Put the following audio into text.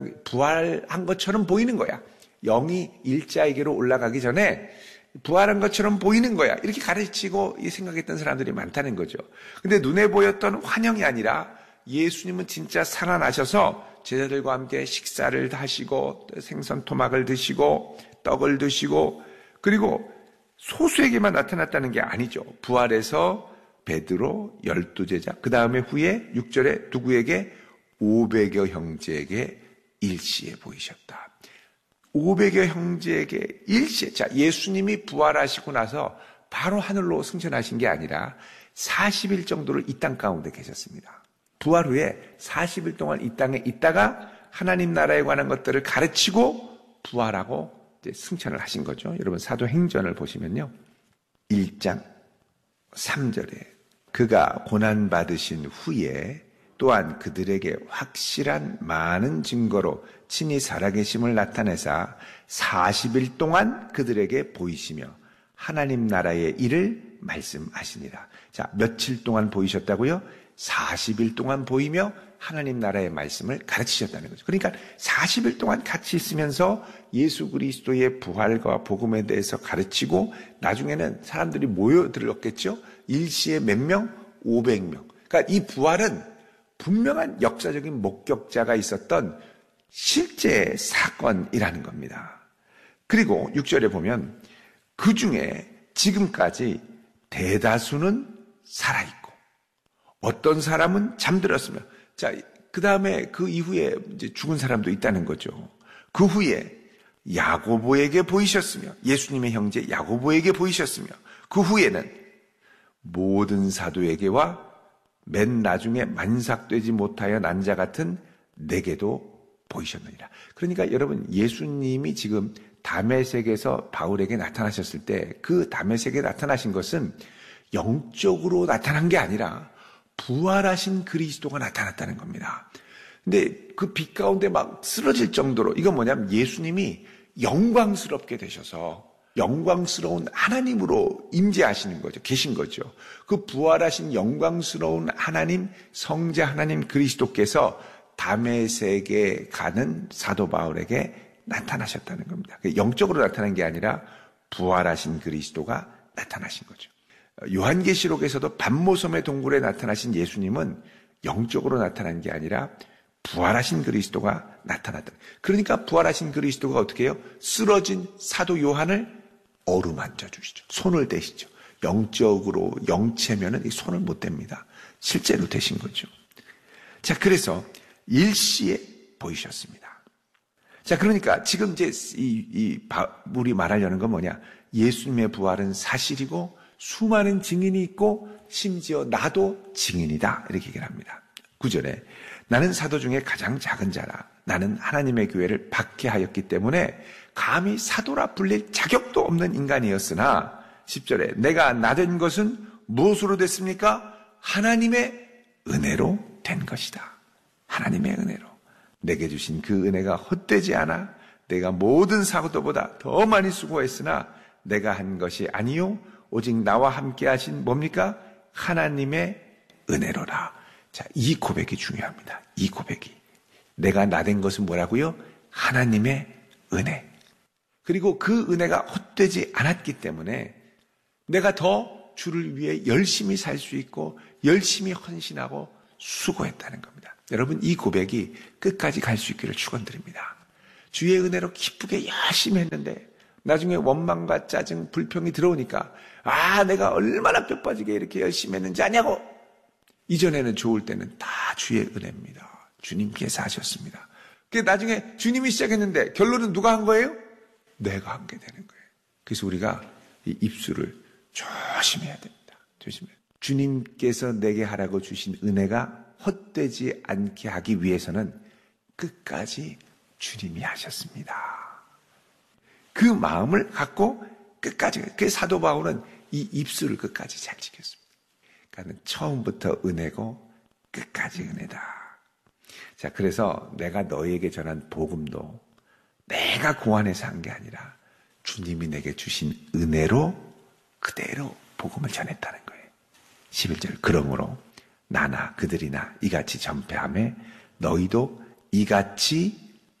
부활한 것처럼 보이는 거야. 영이 일자에게로 올라가기 전에 부활한 것처럼 보이는 거야. 이렇게 가르치고 생각했던 사람들이 많다는 거죠. 근데 눈에 보였던 환영이 아니라 예수님은 진짜 살아나셔서 제자들과 함께 식사를 하시고 생선 토막을 드시고 떡을 드시고 그리고 소수에게만 나타났다는 게 아니죠. 부활해서 베드로 12제자 그 다음에 후에 6절에 누구에게 500여 형제에게 일시에 보이셨다. 500여 형제에게 일시에 자 예수님이 부활하시고 나서 바로 하늘로 승천하신 게 아니라 40일 정도를 이 땅 가운데 계셨습니다. 부활 후에 40일 동안 이 땅에 있다가 하나님 나라에 관한 것들을 가르치고 부활하고 이제 승천을 하신 거죠. 여러분 사도행전을 보시면요. 1장 3절에 그가 고난받으신 후에 또한 그들에게 확실한 많은 증거로 친히 살아계심을 나타내사 40일 동안 그들에게 보이시며 하나님 나라의 일을 말씀하시니라. 자, 며칠 동안 보이셨다고요? 40일 동안 보이며 하나님 나라의 말씀을 가르치셨다는 거죠. 그러니까 40일 동안 같이 있으면서 예수 그리스도의 부활과 복음에 대해서 가르치고 나중에는 사람들이 모여들었겠죠. 일시에 몇 명? 500명. 그러니까 이 부활은 분명한 역사적인 목격자가 있었던 실제 사건이라는 겁니다. 그리고 6절에 보면 그 중에 지금까지 대다수는 살아있고 어떤 사람은 잠들었으며 자, 그 다음에 그 이후에 이제 죽은 사람도 있다는 거죠. 그 후에 야고보에게 보이셨으며 예수님의 형제 야고보에게 보이셨으며 그 후에는 모든 사도에게와 맨 나중에 만삭되지 못하여 난 자 같은 내게도 보이셨느니라. 그러니까 여러분 예수님이 지금 다메섹에서 바울에게 나타나셨을 때 그 다메섹에 나타나신 것은 영적으로 나타난 게 아니라 부활하신 그리스도가 나타났다는 겁니다. 근데 그 빛 가운데 막 쓰러질 정도로 이건 뭐냐면 예수님이 영광스럽게 되셔서 영광스러운 하나님으로 임재하시는 거죠. 계신 거죠. 그 부활하신 영광스러운 하나님, 성자 하나님 그리스도께서 다메섹에 가는 사도 바울에게 나타나셨다는 겁니다. 영적으로 나타난 게 아니라 부활하신 그리스도가 나타나신 거죠. 요한계시록에서도 반모섬의 동굴에 나타나신 예수님은 영적으로 나타난 게 아니라 부활하신 그리스도가 나타났다. 그러니까 부활하신 그리스도가 어떻게 해요? 쓰러진 사도 요한을 어루만져 주시죠. 손을 대시죠. 영적으로 영체면은 손을 못 댑니다. 실제로 되신 거죠. 자, 그래서 일시에 보이셨습니다. 자, 그러니까 지금 이제 우리 말하려는 건 뭐냐? 예수님의 부활은 사실이고 수많은 증인이 있고 심지어 나도 증인이다. 이렇게 얘기를 합니다. 9절에 나는 사도 중에 가장 작은 자라. 나는 하나님의 교회를 박해하였기 때문에 감히 사도라 불릴 자격도 없는 인간이었으나 10절에 내가 나된 것은 무엇으로 됐습니까? 하나님의 은혜로 된 것이다. 하나님의 은혜로. 내게 주신 그 은혜가 헛되지 않아 내가 모든 사도보다 더 많이 수고했으나 내가 한 것이 아니요 오직 나와 함께 하신 뭡니까? 하나님의 은혜로라. 자, 이 고백이 중요합니다. 이 고백이. 내가 나된 것은 뭐라고요? 하나님의 은혜. 그리고 그 은혜가 헛되지 않았기 때문에 내가 더 주를 위해 열심히 살 수 있고 열심히 헌신하고 수고했다는 겁니다. 여러분 이 고백이 끝까지 갈 수 있기를 축원드립니다. 주의 은혜로 기쁘게 열심히 했는데 나중에 원망과 짜증, 불평이 들어오니까 내가 얼마나 뼈 빠지게 이렇게 열심히 했는지 아냐고. 이전에는 좋을 때는 다 주의 은혜입니다. 주님께서 하셨습니다. 나중에 주님이 시작했는데 결론은 누가 한 거예요? 내가 한 게 되는 거예요. 그래서 우리가 이 입술을 조심해야 됩니다. 조심해야 됩니다. 주님께서 내게 하라고 주신 은혜가 헛되지 않게 하기 위해서는 끝까지 주님이 하셨습니다. 그 마음을 갖고 끝까지, 그 사도 바울은 이 입술을 끝까지 잘 지켰습니다. 그러니까 처음부터 은혜고 끝까지 은혜다. 자, 그래서 내가 너희에게 전한 복음도 내가 고안해서 한 게 아니라 주님이 내게 주신 은혜로 그대로 복음을 전했다는 거예요. 11절 그러므로 나나 그들이나 이같이 전폐하며 너희도 이같이